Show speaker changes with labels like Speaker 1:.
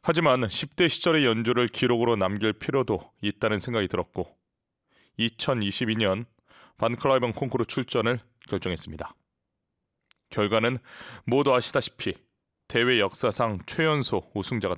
Speaker 1: 하지만 10대 시절의 연주를 기록으로 남길 필요도 있다는 생각이 들었고 2022년 반클라이번 콩쿠르 출전을 결정했습니다. 결과는 모두 아시다시피 대회 역사상 최연소 우승자가